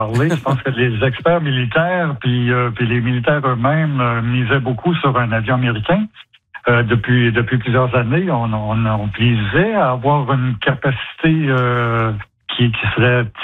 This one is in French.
parler. Je pense que les experts militaires puis les militaires eux-mêmes misaient beaucoup sur un avion américain. Depuis plusieurs années, on visait à avoir une capacité qui serait